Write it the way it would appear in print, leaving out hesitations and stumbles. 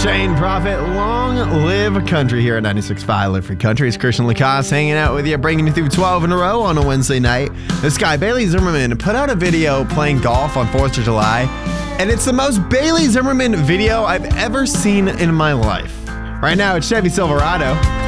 Shane Prophet, long live country here at 96.5 Live Free Country. It's Christian Lacoste hanging out with you, bringing you through 12 in a row on a Wednesday night. This guy, Bailey Zimmerman, put out a video playing golf on 4th of July, and it's the most Bailey Zimmerman video I've ever seen in my life. Right now, it's Chevy Silverado.